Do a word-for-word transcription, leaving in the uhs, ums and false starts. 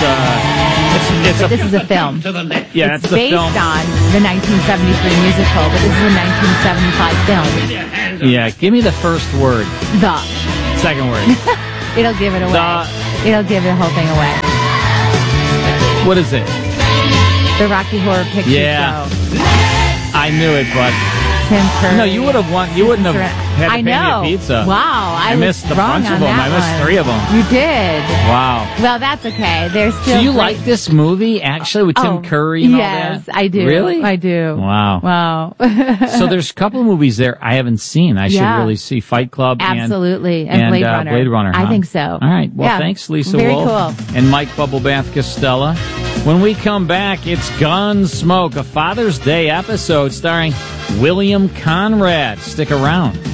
uh, it's it's But a this is a film. yeah, it's it's the based film. on the nineteen seventy-three musical, but this is a nineteen seventy-five film. Yeah, give me the first word. The. Second word. It'll give it away. The. It'll give the whole thing away. What is it? The Rocky Horror Picture Yeah. Show. I knew it, but Tim Curry. no, you would have won. You wouldn't have had to I pay know. me a pizza. Wow, I, I missed was a wrong bunch of on them. that I missed one. three of them. You did. Wow. Well, that's okay. There's still. So you great... like this movie actually with Tim oh, Curry and yes, all that? Yes, I do. Really? I do. Wow. Wow. So there's a couple of movies there I haven't seen. I Yeah. should really see. Fight Club Absolutely. and, And Blade uh, Runner. Blade Runner. I huh? think so. All right. Well, Yeah. thanks, Lisa Very Wolf cool. and Mike Bubblebath Costello. When we come back, it's Gunsmoke, a Father's Day episode starring William Conrad. Stick around.